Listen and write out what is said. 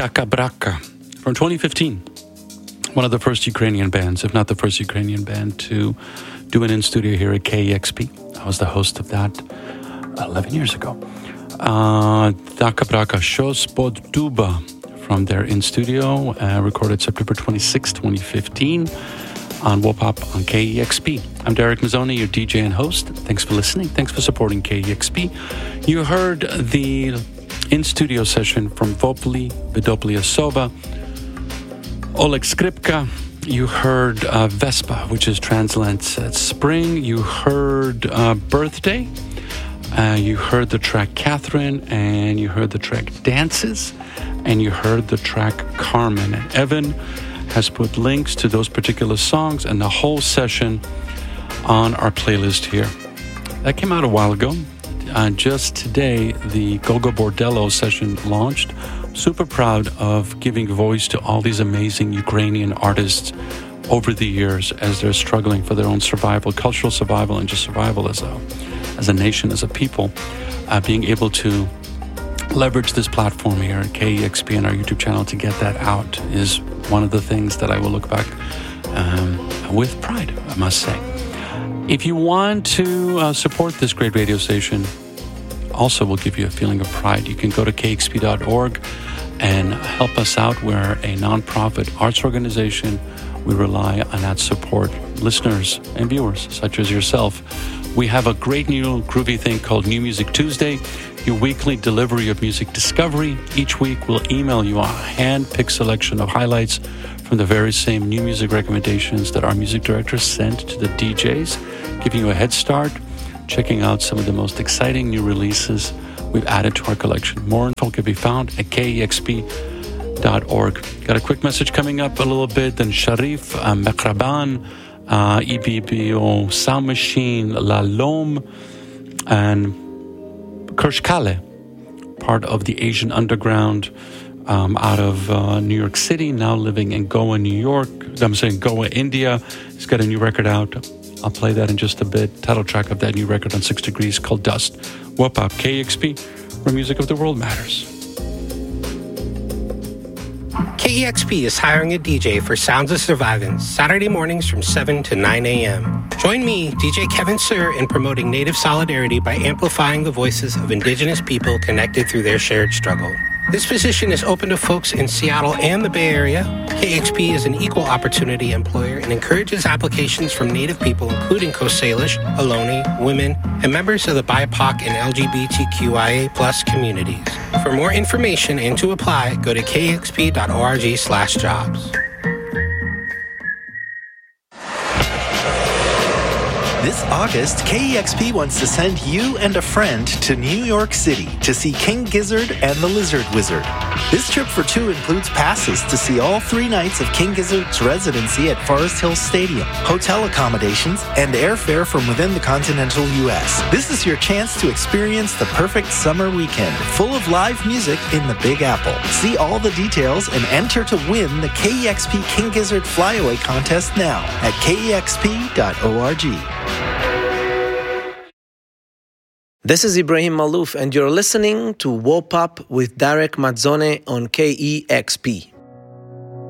Daka Braka from 2015. One of the first Ukrainian bands, if not the first Ukrainian band, to do an in-studio here at KEXP. I was the host of that 11 years ago. Daka Braka Shows Pod Duba from their in-studio, recorded September 26, 2015 on WOPOP on KEXP. I'm Derek Mazzone, your DJ and host. Thanks for listening. Thanks for supporting KEXP. You heard the in-studio session from Vopli Vidoplia Soba, Oleg Skripka. You heard Vespa, which is translates as spring. You heard Birthday. You heard the track Catherine, and you heard the track Dances, and you heard the track Carmen. And Evan has put links to those particular songs and the whole session on our playlist here. That came out a while ago. Just today, the Gogo Bordello session launched. I'm super proud of giving voice to all these amazing Ukrainian artists over the years as they're struggling for their own survival, cultural survival, and just survival as a nation, as a people. Being able to leverage this platform here at KEXP and our YouTube channel to get that out is one of the things that I will look back with pride, I must say. If you want to support this great radio station, also will give you a feeling of pride, you can go to kexp.org and help us out. We're a nonprofit arts organization. We rely on that support, listeners and viewers such as yourself. We have a great new groovy thing called New Music Tuesday, your weekly delivery of music discovery. Each week we'll email you a hand-picked selection of highlights from the very same new music recommendations that our music director sent to the DJs, giving you a head start, checking out some of the most exciting new releases we've added to our collection. More info can be found at kexp.org. Got a quick message coming up a little bit, then Sharif, Mekraban, EBBO, Sound Machine, La Lome, and Kershkale, part of the Asian Underground out of New York City, now living in Goa, New York. I'm saying Goa, India. He's got a new record out. I'll play that in just a bit. Title track of that new record on 6 Degrees called Dust. WOPOP, KEXP, where music of the world matters. KEXP is hiring a DJ for Sounds of Survivance, Saturday mornings from 7 to 9 a.m. Join me, DJ Kevin Sir, in promoting Native solidarity by amplifying the voices of Indigenous people connected through their shared struggle. This position is open to folks in Seattle and the Bay Area. KEXP is an equal opportunity employer and encourages applications from Native people, including Coast Salish, Ohlone, women, and members of the BIPOC and LGBTQIA+ communities. For more information and to apply, go to kexp.org/jobs. This August, KEXP wants to send you and a friend to New York City to see King Gizzard and the Lizard Wizard. This trip for two includes passes to see all 3 nights of King Gizzard's residency at Forest Hills Stadium, hotel accommodations, and airfare from within the continental U.S. This is your chance to experience the perfect summer weekend, full of live music in the Big Apple. See all the details and enter to win the KEXP King Gizzard Flyaway Contest now at kexp.org. This is Ibrahim Malouf, and you're listening to WOPOP with Derek Mazzone on KEXP.